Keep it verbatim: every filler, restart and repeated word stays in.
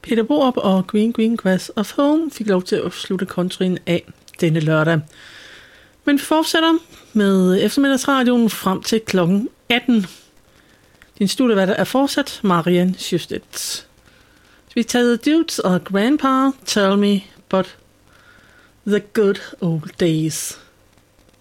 Peter Borup og Green Green Grass of Home fik lov til at slutte countryen af denne lørdag. Men vi fortsætter med eftermiddagsradioen frem til klokken atten. Din studievært er fortsat Marianne Sjøstedt. Vi tager The Dudes og Grandpa, Tell Me But The Good Old Days.